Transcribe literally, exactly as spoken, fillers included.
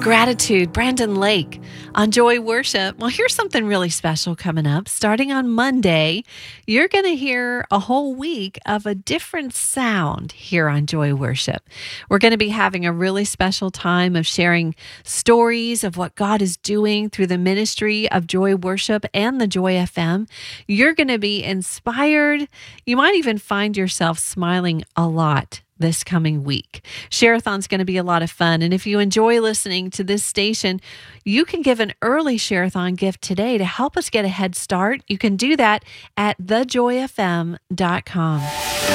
Gratitude, Brandon Lake on Joy Worship. Well, here's something really special coming up. Starting on Monday, you're going to hear a whole week of a different sound here on Joy Worship. We're going to be having a really special time of sharing stories of what God is doing through the ministry of Joy Worship and the Joy F M. You're going to be inspired. You might even find yourself smiling a lot this coming week. Share-a-thon's going to be a lot of fun. And if you enjoy listening to this station, you can give an early Share-a-thon gift today to help us get a head start. You can do that at the joy f m dot com.